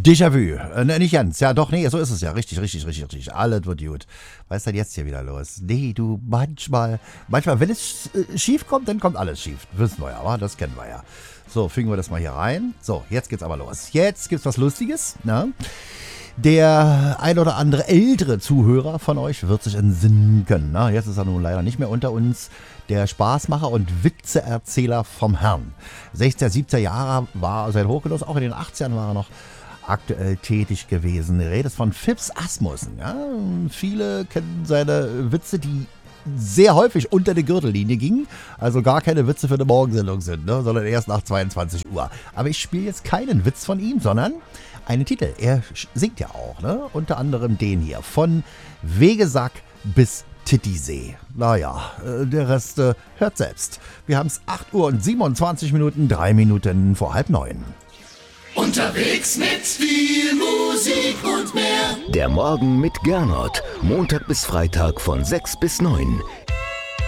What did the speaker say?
Déjà-vu. Nicht ganz. Ja, doch, nee, so ist es ja. Richtig. Alles wird gut. Was ist denn jetzt hier wieder los? Nee, du, manchmal, wenn es schief kommt, dann kommt alles schief. Wissen wir ja, wa? Das kennen wir ja. So, fügen wir das mal hier rein. So, jetzt geht's aber los. Jetzt gibt's was Lustiges, ne? Der ein oder andere ältere Zuhörer von euch wird sich entsinnen können. Na, jetzt ist er nun leider nicht mehr unter uns. Der Spaßmacher und Witzeerzähler vom Herrn. 16er, 17er Jahre war sein Hochgenuss, auch in den 80ern war er noch aktuell tätig gewesen. Die Rede ist von Phipps Asmussen. Ja? Viele kennen seine Witze, die sehr häufig unter die Gürtellinie gingen. Also gar keine Witze für eine Morgensendung sind, ne? Sondern erst nach 22 Uhr. Aber ich spiele jetzt keinen Witz von ihm, sondern einen Titel. Er singt ja auch, ne? Unter anderem den hier. Von Wegesack bis Titisee. Naja, der Rest hört selbst. Wir haben es 8 Uhr und 27 Minuten, 3 Minuten vor 8:30. Unterwegs mit viel Musik und mehr. Der Morgen mit Gernot. Montag bis Freitag von 6 bis 9.